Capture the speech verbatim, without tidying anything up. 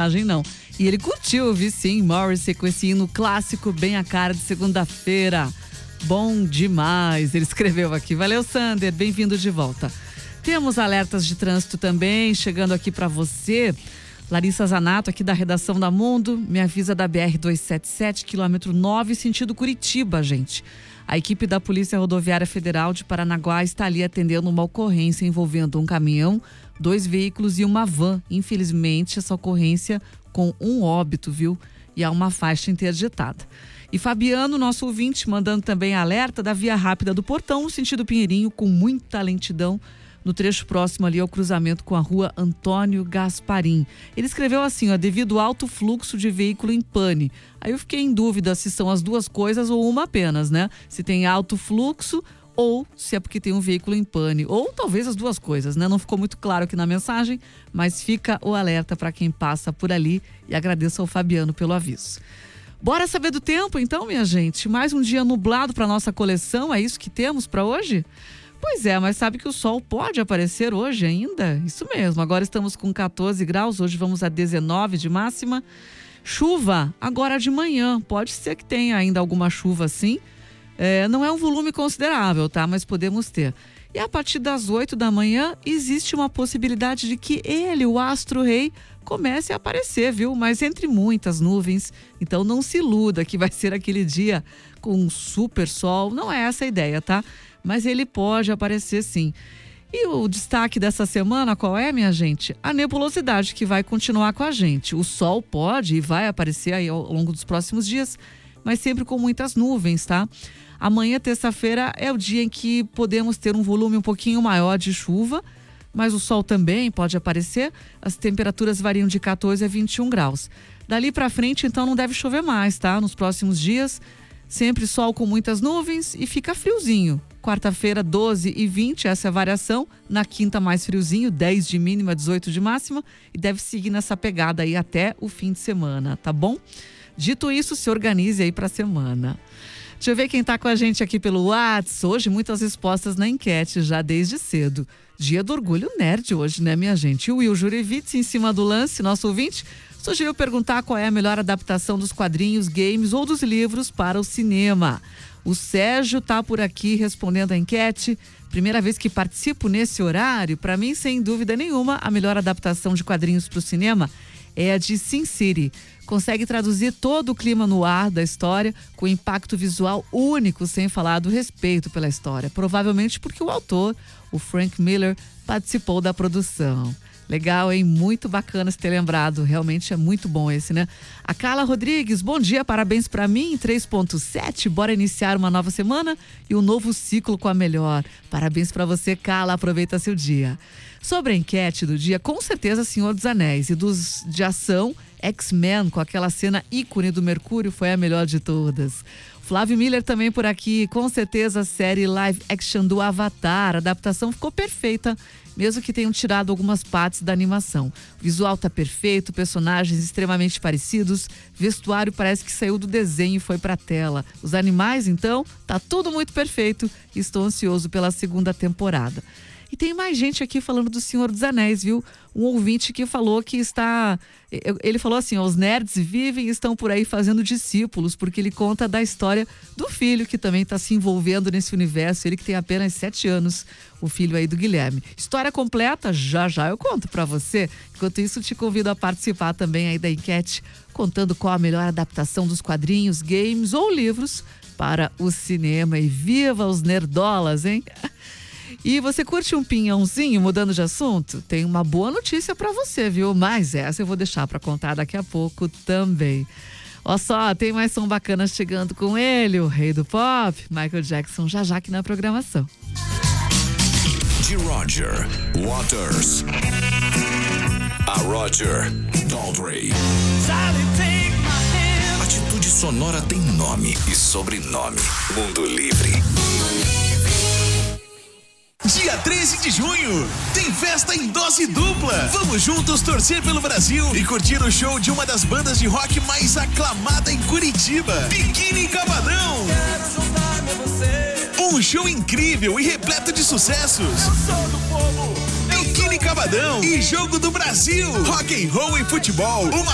mensagem, não. E ele curtiu, vi sim, Morrissey com esse hino clássico bem a cara de segunda-feira. Bom demais, ele escreveu aqui. Valeu, Sander, bem-vindo de volta. Temos alertas de trânsito também, chegando aqui para você. Larissa Zanato, aqui da redação da Mundo, me avisa da B R duzentos e setenta e sete, quilômetro nove, sentido Curitiba, gente. A equipe da Polícia Rodoviária Federal de Paranaguá está ali atendendo uma ocorrência envolvendo um caminhão, dois veículos e uma van. Infelizmente, essa ocorrência com um óbito, viu? E há uma faixa interditada. E Fabiano, nosso ouvinte, mandando também alerta da via rápida do Portão, no sentido Pinheirinho, com muita lentidão, no trecho próximo ali ao cruzamento com a rua Antônio Gasparim. Ele escreveu assim, ó, devido ao alto fluxo de veículo em pane. Aí eu fiquei em dúvida se são as duas coisas ou uma apenas, né? Se tem alto fluxo ou se é porque tem um veículo em pane. Ou talvez as duas coisas, né? Não ficou muito claro aqui na mensagem, mas fica o alerta para quem passa por ali e agradeço ao Fabiano pelo aviso. Bora saber do tempo então, minha gente? Mais um dia nublado para nossa coleção, é isso que temos para hoje? Pois é, mas sabe que o sol pode aparecer hoje ainda? Isso mesmo, agora estamos com catorze graus, hoje vamos a dezenove de máxima. Chuva, agora de manhã, pode ser que tenha ainda alguma chuva sim. É, não é um volume considerável, tá? Mas podemos ter. E a partir das oito da manhã, existe uma possibilidade de que ele, o astro-rei, comece a aparecer, viu? Mas entre muitas nuvens. Então não se iluda que vai ser aquele dia com um super sol. Não é essa a ideia, tá? Mas ele pode aparecer sim. E o destaque dessa semana, qual é, minha gente? A nebulosidade que vai continuar com a gente. O sol pode e vai aparecer aí ao longo dos próximos dias, mas sempre com muitas nuvens, tá? Amanhã, terça-feira, é o dia em que podemos ter um volume um pouquinho maior de chuva, mas o sol também pode aparecer. As temperaturas variam de catorze a vinte e um graus. Dali para frente, então, não deve chover mais, tá? Nos próximos dias, sempre sol com muitas nuvens e fica friozinho. Quarta-feira, doze e vinte, essa é a variação. Na quinta, mais friozinho, dez de mínima, dezoito de máxima. E deve seguir nessa pegada aí até o fim de semana, tá bom? Dito isso, se organize aí para a semana. Deixa eu ver quem tá com a gente aqui pelo WhatsApp. Hoje, muitas respostas na enquete, já desde cedo. Dia do orgulho nerd hoje, né, minha gente? O Will Jurevitz, em cima do lance, nosso ouvinte, sugeriu perguntar qual é a melhor adaptação dos quadrinhos, games ou dos livros para o cinema. O Sérgio tá por aqui respondendo a enquete. Primeira vez que participo nesse horário. Para mim, sem dúvida nenhuma, a melhor adaptação de quadrinhos para o cinema é a de Sin City. Consegue traduzir todo o clima no ar da história com impacto visual único, sem falar do respeito pela história. Provavelmente porque o autor, o Frank Miller, participou da produção. Legal, hein? Muito bacana se ter lembrado. Realmente é muito bom esse, né? A Carla Rodrigues, bom dia, parabéns pra mim, três ponto sete. Bora iniciar uma nova semana e um novo ciclo com a melhor. Parabéns pra você, Carla, aproveita seu dia. Sobre a enquete do dia, com certeza Senhor dos Anéis, e dos de ação, X-Men, com aquela cena ícone do Mercúrio, foi a melhor de todas. Flávio Miller também por aqui, com certeza a série live action do Avatar, a adaptação ficou perfeita, mesmo que tenham tirado algumas partes da animação. O visual tá perfeito, personagens extremamente parecidos, vestuário parece que saiu do desenho e foi pra tela. Os animais, então, tá tudo muito perfeito e estou ansioso pela segunda temporada. E tem mais gente aqui falando do Senhor dos Anéis, viu? Um ouvinte que falou que está... Ele falou assim, ó, os nerds vivem e estão por aí fazendo discípulos, porque ele conta da história do filho que também está se envolvendo nesse universo, ele que tem apenas sete anos, o filho aí do Guilherme. História completa, já já eu conto para você. Enquanto isso, te convido a participar também aí da enquete, contando qual a melhor adaptação dos quadrinhos, games ou livros para o cinema. E viva os nerdolas, hein? E você curte um pinhãozinho, mudando de assunto? Tem uma boa notícia pra você, viu? Mas essa eu vou deixar pra contar daqui a pouco também. Ó só, tem mais som bacana chegando com ele, o rei do pop, Michael Jackson, já já aqui na programação. De Roger Waters. A Roger Daltrey. Atitude Sonora tem nome e sobrenome. Mundo Livre. Dia treze de junho, tem festa em dose dupla. Vamos juntos torcer pelo Brasil e curtir o show de uma das bandas de rock mais aclamada em Curitiba, Biquíni Cavadão. Quero juntar-me a você. Um show incrível e repleto de sucessos. Eu sou do povo. Biquíni Cavadão e Jogo do Brasil. Rock and roll e futebol. Uma